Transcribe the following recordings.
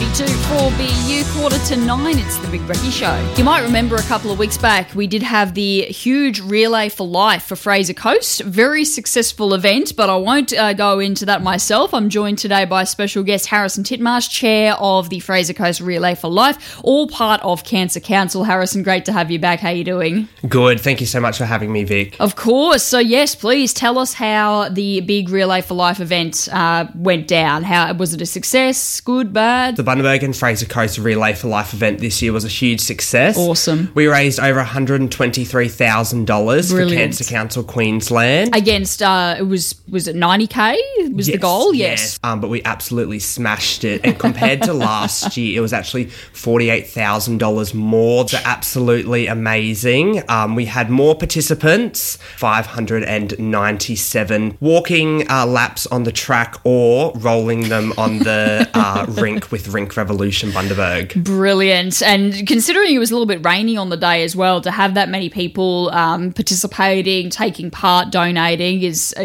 92.4 BU, 8:45. It's the Big Brekkie Show. You might remember a couple of weeks back, we did have the huge Relay for Life for Fraser Coast. Very successful event, but I won't go into that myself. I'm joined today by special guest Harrison Titmarsh, chair of the Fraser Coast Relay for Life, all part of Cancer Council. Harrison, great to have you back. How are you doing? Good. Thank you so much for having me, Vic. Of course. So yes, please tell us how the big Relay for Life event went down. How was it? A success? Good? Bad? The Bundaberg and Fraser Coast Relay for Life event this year was a huge success. Awesome. We raised over $123,000 for Cancer Council Queensland. Against, was it 90K was the goal? Yes. But we absolutely smashed it. And compared to last year, it was actually $48,000 more. So absolutely amazing. We had more participants, 597 walking laps on the track or rolling them on the rink with Rink Revolution Bundaberg. Brilliant. And considering it was a little bit rainy on the day as well, to have that many people participating, taking part, donating,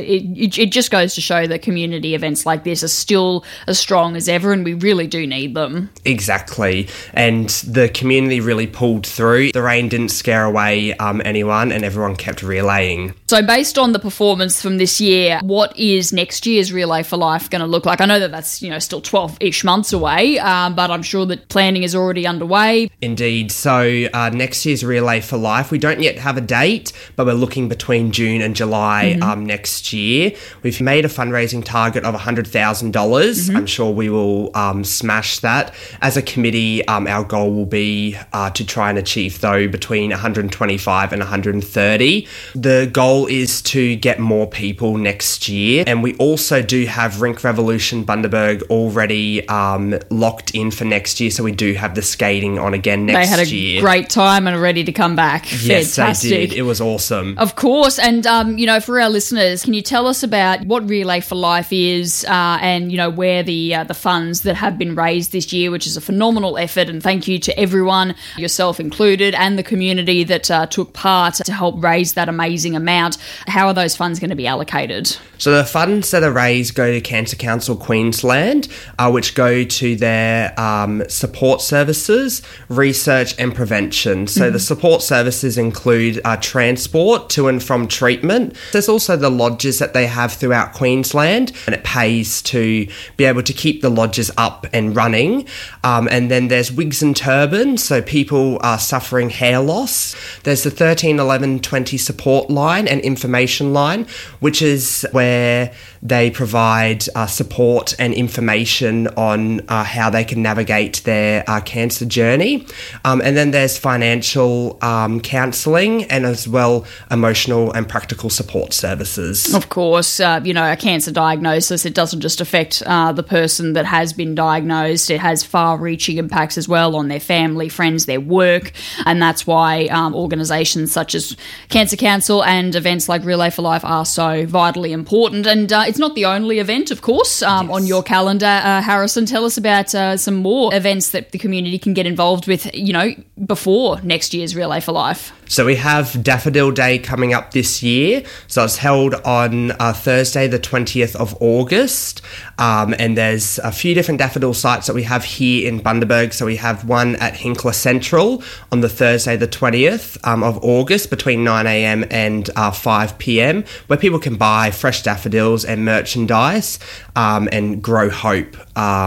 it just goes to show that community events like this are still as strong as ever, and we really do need them. Exactly. And the community really pulled through. The rain didn't scare away anyone, and everyone kept relaying. So based on the performance from this year, what is next year's Relay for Life going to look like? I know that that's still 12-ish months away, but I'm sure that planning is already underway. Indeed. So next year's Relay for Life, we don't yet have a date, but we're looking between June and July next year. We've made a fundraising target of $100,000. I'm sure we will smash that. As a committee, our goal will be to try and achieve, though, between 125 and 130. The goal is to get more people next year, and we also do have Rink Revolution Bundaberg already locked in for next year, so we do have the skating on again next year. They had a great time and are ready to come back. Yes, fantastic. they did. It was awesome. Of course. And, for our listeners, can you tell us about what Relay for Life is and, where the funds that have been raised this year, which is a phenomenal effort, and thank you to everyone, yourself included, and the community that took part to help raise that amazing amount. How are those funds going to be allocated? So the funds that are raised go to Cancer Council Queensland, which go to their support services, research and prevention. So the support services include transport to and from treatment. There's also the lodges that they have throughout Queensland, and it pays to be able to keep the lodges up and running. And then there's wigs and turbans, so people are suffering hair loss. There's the 13 11 20 support line and information line, which is where they provide support and information on how they can navigate their cancer journey. And then there's financial counselling and as well emotional and practical support services. Of course, a cancer diagnosis, it doesn't just affect the person that has been diagnosed. It has far-reaching impacts as well on their family, friends, their work, and that's why organisations such as Cancer Council and events like Relay for Life are so vitally important. And it's not the only event, of course, on your calendar. Harrison, tell us about some more events that the community can get involved with, before next year's Relay for Life. So we have Daffodil Day coming up this year. So it's held on Thursday, the 20th of August. And there's a few different daffodil sites that we have here in Bundaberg. So we have one at Hinkler Central on the Thursday, the 20th of August between 9 a.m. and 5 p.m, where people can buy fresh daffodils and merchandise and grow hope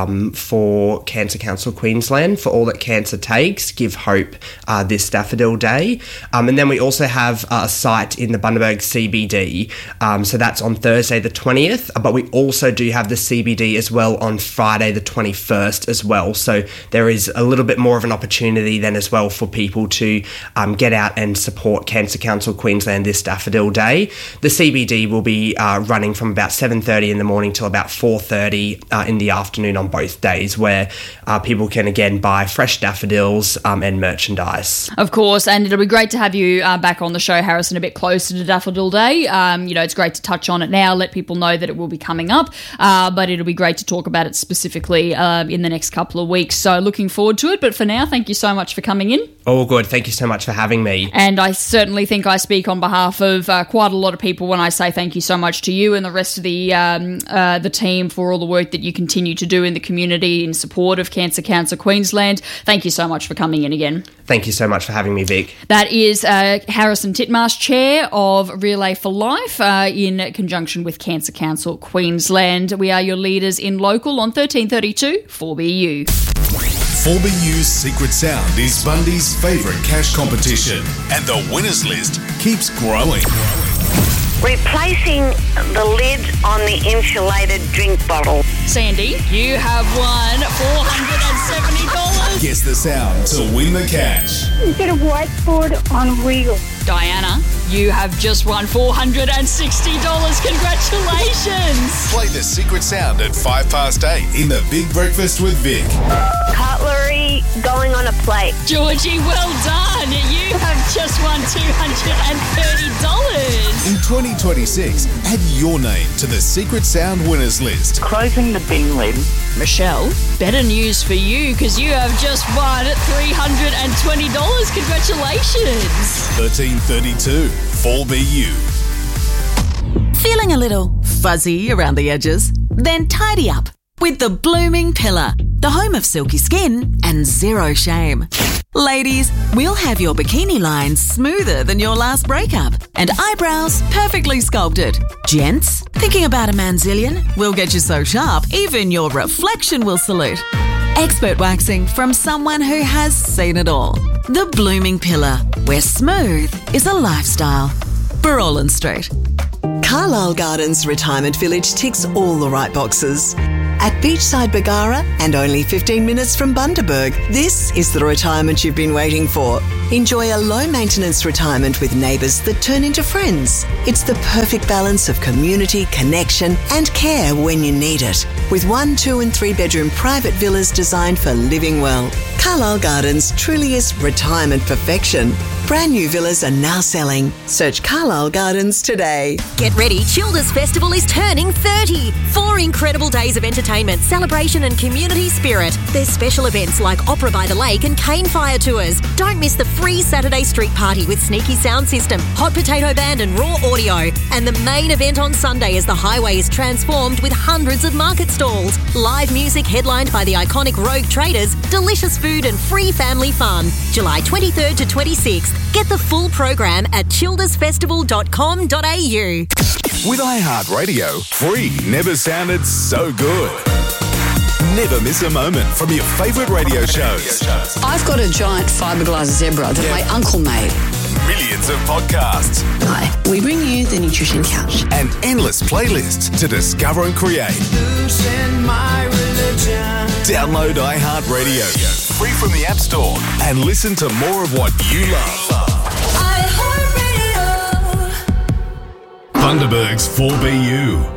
for Cancer Council Queensland. For all that cancer takes, give hope this Daffodil Day. And then we also have a site in the Bundaberg CBD. So that's on Thursday the 20th, but we also do have the CBD as well on Friday the 21st as well. So there is a little bit more of an opportunity then as well for people to get out and support Cancer Council Queensland this Daffodil Day. The CBD will be running from about 7:30 in the morning till about 4:30 in the afternoon on both days, where people can again buy fresh daffodils and merchandise. Of course, and it'll be great to have you back on the show, Harrison, a bit closer to Daffodil Day. It's great to touch on it now, let people know that it will be coming up, but it'll be great to talk about it specifically in the next couple of weeks. So looking forward to it. But for now, thank you so much for coming in. All good. Thank you so much for having me. And I certainly think I speak on behalf of quite a lot of people when I say thank you so much to you and the rest of the team for all the work that you continue to do in the community in support of Cancer Council Queensland. Thank you so much for coming in again. Thank you so much for having me, Vic. That is Harrison Titmarsh, Chair of Relay for Life, in conjunction with Cancer Council Queensland. We are your leaders in local on 1332 4BU. 4BU's Secret Sound is Bundy's favourite cash competition, and the winners list keeps growing. Replacing the lid on the insulated drink bottle. Sandy, you have won $470. Guess the sound to win the cash. Get a whiteboard on wheels. Diana, you have just won $460. Congratulations. Play the Secret Sound at 8:05 in the Big Breakfast with Vic. Cutlery going on a plate. Georgie, well done. You have just won $230. In 2026, add your name to the Secret Sound winners list. Closing the bin lid. Michelle, better news for you because you have just won $320. Congratulations. 1332 4BU. Feeling a little fuzzy around the edges? Then tidy up with the Blooming Pillar, the home of silky skin and zero shame. Ladies, we'll have your bikini lines smoother than your last breakup and eyebrows perfectly sculpted. Gents, thinking about a manzillion? We'll get you so sharp, even your reflection will salute. Expert waxing from someone who has seen it all. The Blooming Pillar, where smooth is a lifestyle. Burrolin Street. Carlisle Gardens Retirement Village ticks all the right boxes. At Beachside Bargara and only 15 minutes from Bundaberg, this is the retirement you've been waiting for. Enjoy a low-maintenance retirement with neighbours that turn into friends. It's the perfect balance of community, connection and care when you need it. With 1, 2 and 3 bedroom private villas designed for living well. Carlisle Gardens truly is retirement perfection. Brand new villas are now selling. Search Carlisle Gardens today. Get ready, Childers Festival is turning 30. 4 incredible days of entertainment, celebration and community spirit. There's special events like Opera by the Lake and Cane Fire tours. Don't miss the free Saturday street party with Sneaky Sound System, Hot Potato Band and Raw Audio. And the main event on Sunday as the highway is transformed with hundreds of market stalls. Live music headlined by the iconic Rogue Traders, delicious food and free family fun. July 23rd to 26th. Get the full program at childersfestival.com.au. With iHeartRadio, free never sounded so good. Never miss a moment from your favourite radio shows. I've got a giant fiberglass zebra that my uncle made. Millions of podcasts. Hi, we bring you the Nutrition Couch. And endless playlists to discover and create. Download iHeartRadio, free from the App Store, and listen to more of what you love. Bundaberg's 4BU.